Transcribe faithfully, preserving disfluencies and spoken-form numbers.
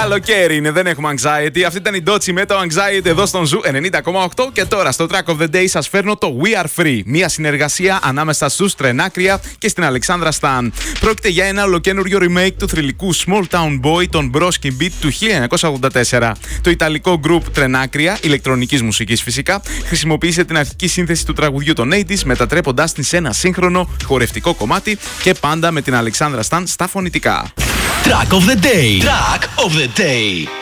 Καλοκαίρι είναι, δεν έχουμε anxiety. Αυτή ήταν η Dochi με το anxiety εδώ στον Ζου ενενήντα κόμμα οκτώ. Και τώρα στο Track of the Day σας φέρνω το We Are Free. Μια συνεργασία ανάμεσα στους Τρενάκρια και στην Αλεξάνδρα Σταν. Πρόκειται για ένα ολοκένουργιο remake του θρυλικού Small Town Boy των Broski Beat του χίλια εννιακόσια ογδόντα τέσσερα. Το ιταλικό group Τρενάκρια, ηλεκτρονικής μουσικής φυσικά, χρησιμοποίησε την αρχική σύνθεση του τραγουδιού των ογδόντα, μετατρέποντάς την σε ένα σύγχρονο χορευτικό κομμάτι και πάντα με την Αλεξάνδρα Σταν στα φωνητικά. Track of the Day. Track of the Day.